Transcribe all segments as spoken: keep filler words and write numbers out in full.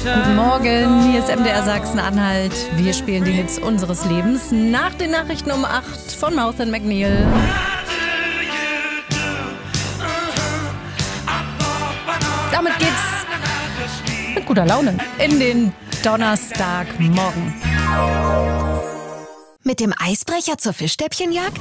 Guten Morgen, hier ist M D R Sachsen-Anhalt. Wir spielen die Hits unseres Lebens nach den Nachrichten um acht von Mouth and McNeil. Damit geht's mit guter Laune in den Donnerstagmorgen. Mit dem Eisbrecher zur Fischstäbchenjagd?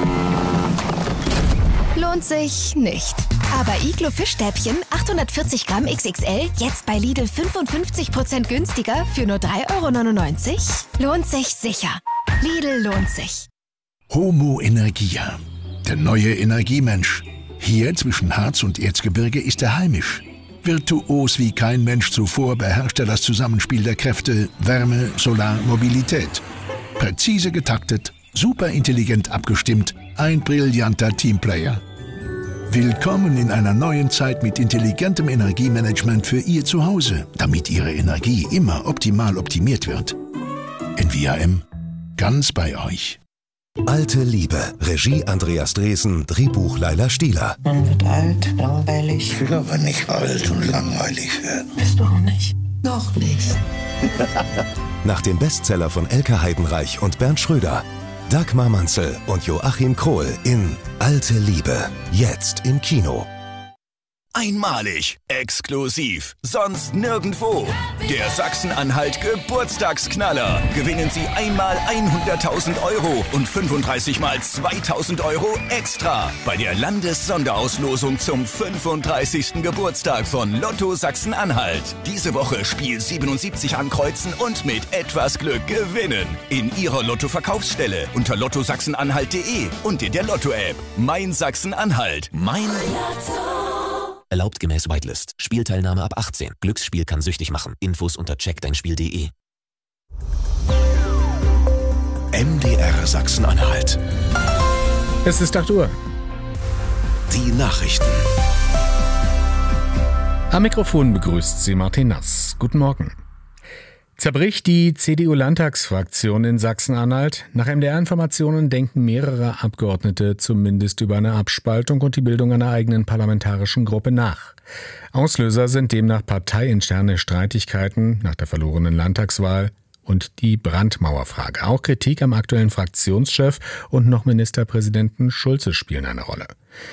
Lohnt sich nicht. Aber Iglo Fischstäbchen achthundertvierzig Gramm X X L jetzt bei Lidl fünfundfünfzig Prozent günstiger für nur drei Euro neunundneunzig? Lohnt sich sicher. Lidl lohnt sich. Homo Energia, der neue Energiemensch. Hier zwischen Harz und Erzgebirge ist er heimisch. Virtuos wie kein Mensch zuvor beherrscht er das Zusammenspiel der Kräfte Wärme, Solar, Mobilität. Präzise getaktet, super intelligent abgestimmt, ein brillanter Teamplayer. Willkommen in einer neuen Zeit mit intelligentem Energiemanagement für Ihr Zuhause, damit Ihre Energie immer optimal optimiert wird. N V A M, ganz bei euch. Alte Liebe. Regie Andreas Dresen, Drehbuch Laila Stieler. Man wird alt, langweilig. Ich will aber nicht alt und langweilig werden. Bist du auch nicht? Noch nicht. Nach dem Bestseller von Elke Heidenreich und Bernd Schröder. Dagmar Manzel und Joachim Krohl in Alte Liebe. Jetzt im Kino. Einmalig, exklusiv, sonst nirgendwo. Der Sachsen-Anhalt Geburtstagsknaller. Gewinnen Sie einmal hunderttausend Euro und fünfunddreißig mal zweitausend Euro extra bei der Landessonderauslosung zum fünfunddreißigsten Geburtstag von Lotto Sachsen-Anhalt. Diese Woche Spiel siebenundsiebzig ankreuzen und mit etwas Glück gewinnen. In Ihrer Lotto-Verkaufsstelle unter lotto sachsen-anhalt punkt de und in der Lotto-App. Mein Sachsen-Anhalt. Mein Lotto. Erlaubt gemäß Whitelist. Spielteilnahme ab achtzehn. Glücksspiel kann süchtig machen. Infos unter check dein spiel punkt de. M D R Sachsen-Anhalt. Es ist acht Uhr. Die Nachrichten. Am Mikrofon begrüßt Sie Martin Nass. Guten Morgen. Zerbricht die C D U-Landtagsfraktion in Sachsen-Anhalt? Nach M D R-Informationen denken mehrere Abgeordnete zumindest über eine Abspaltung und die Bildung einer eigenen parlamentarischen Gruppe nach. Auslöser sind demnach parteiinterne Streitigkeiten nach der verlorenen Landtagswahl und die Brandmauerfrage. Auch Kritik am aktuellen Fraktionschef und noch Ministerpräsidenten Schulze spielen eine Rolle.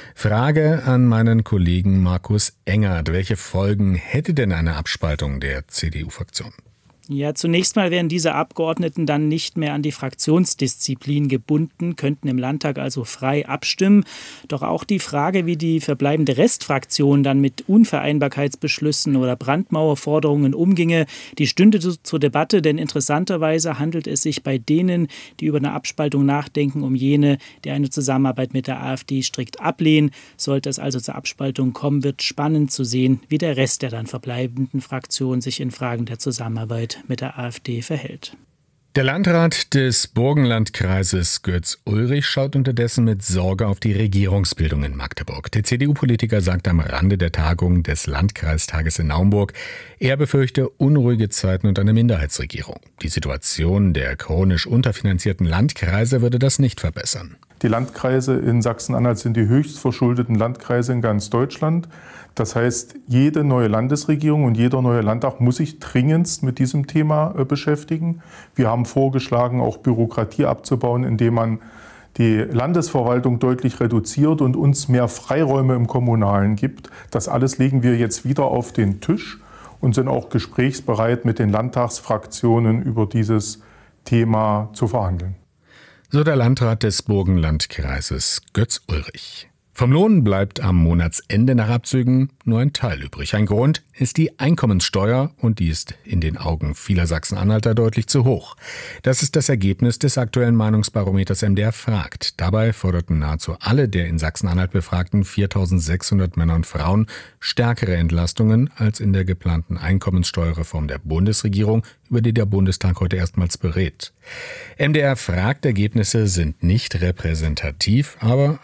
Frage an meinen Kollegen Markus Engert. Welche Folgen hätte denn eine Abspaltung der C D U-Fraktion? Ja, zunächst mal wären diese Abgeordneten dann nicht mehr an die Fraktionsdisziplin gebunden, könnten im Landtag also frei abstimmen. Doch auch die Frage, wie die verbleibende Restfraktion dann mit Unvereinbarkeitsbeschlüssen oder Brandmauerforderungen umginge, die stünde zur Debatte, denn interessanterweise handelt es sich bei denen, die über eine Abspaltung nachdenken, um jene, die eine Zusammenarbeit mit der AfD strikt ablehnen. Sollte es also zur Abspaltung kommen, wird spannend zu sehen, wie der Rest der dann verbleibenden Fraktion sich in Fragen der Zusammenarbeit mit der AfD verhält. Der Landrat des Burgenlandkreises Götz Ulrich schaut unterdessen mit Sorge auf die Regierungsbildung in Magdeburg. Der C D U-Politiker sagt am Rande der Tagung des Landkreistages in Naumburg, er befürchte unruhige Zeiten und eine Minderheitsregierung. Die Situation der chronisch unterfinanzierten Landkreise würde das nicht verbessern. Die Landkreise in Sachsen-Anhalt sind die höchst verschuldeten Landkreise in ganz Deutschland. Das heißt, jede neue Landesregierung und jeder neue Landtag muss sich dringendst mit diesem Thema beschäftigen. Wir haben vorgeschlagen, auch Bürokratie abzubauen, indem man die Landesverwaltung deutlich reduziert und uns mehr Freiräume im Kommunalen gibt. Das alles legen wir jetzt wieder auf den Tisch und sind auch gesprächsbereit, mit den Landtagsfraktionen über dieses Thema zu verhandeln. So der Landrat des Burgenlandkreises Götz Ulrich. Vom Lohn bleibt am Monatsende nach Abzügen nur ein Teil übrig. Ein Grund ist die Einkommenssteuer und die ist in den Augen vieler Sachsen-Anhalter deutlich zu hoch. Das ist das Ergebnis des aktuellen Meinungsbarometers M D R fragt. Dabei forderten nahezu alle der in Sachsen-Anhalt befragten viertausendsechshundert Männer und Frauen stärkere Entlastungen als in der geplanten Einkommenssteuerreform der Bundesregierung, über die der Bundestag heute erstmals berät. M D R fragt Ergebnisse sind nicht repräsentativ, aber